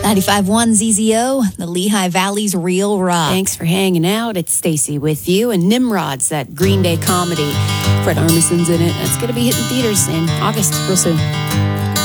95.1 ZZO, the Lehigh Valley's real rock. Thanks for hanging out. It's Stacy with you. And Nimrod's that Green Day comedy. Fred Armisen's in it. It's going to be hitting theaters in August real soon.